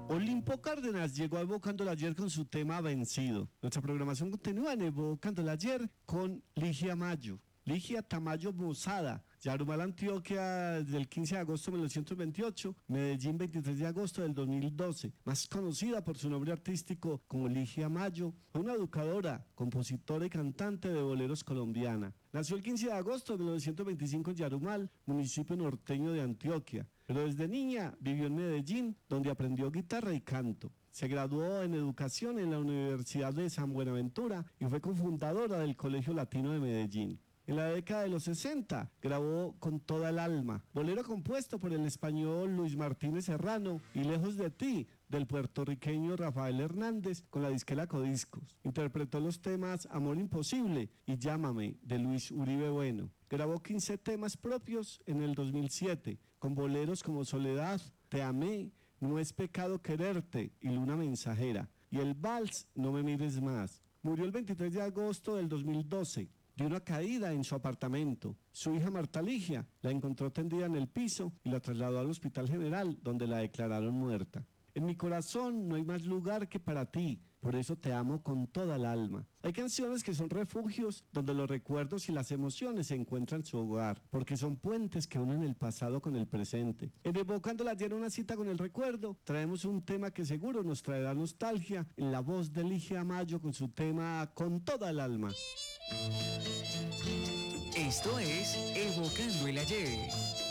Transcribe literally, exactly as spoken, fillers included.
Olimpo Cárdenas llegó a Evocando el Ayer con su tema Vencido. Nuestra programación continúa en Evocando el Ayer con Ligia Mayo. Ligia Tamayo Mosada, Yarumal, Antioquia, del quince de agosto de mil novecientos veintiocho, Medellín, veintitrés de agosto del dos mil doce. Más conocida por su nombre artístico como Ligia Mayo, fue una educadora, compositora y cantante de boleros colombiana. Nació el quince de agosto de mil novecientos veinticinco en Yarumal, municipio norteño de Antioquia, pero desde niña vivió en Medellín, donde aprendió guitarra y canto. Se graduó en educación en la Universidad de San Buenaventura y fue cofundadora del Colegio Latino de Medellín. En la década de los sesenta grabó Con toda el alma, bolero compuesto por el español Luis Martínez Serrano, y Lejos de ti, del puertorriqueño Rafael Hernández, con la disquera Codiscos. Interpretó los temas Amor Imposible y Llámame, de Luis Uribe Bueno. Grabó quince temas propios en el dos mil siete, con boleros como Soledad, Te amé, No es pecado quererte y Luna mensajera, y el vals No me mires más. Murió el veintitrés de agosto del dos mil doce. De una caída en su apartamento. Su hija Marta Ligia la encontró tendida en el piso y la trasladó al Hospital General, donde la declararon muerta. En mi corazón no hay más lugar que para ti, por eso te amo con toda el alma. Hay canciones que son refugios donde los recuerdos y las emociones se encuentran su hogar, porque son puentes que unen el pasado con el presente. En Evocando el Ayer, una cita con el recuerdo, traemos un tema que seguro nos traerá nostalgia, en la voz de Ligia Mayo con su tema Con toda el alma. Esto es Evocando el Ayer.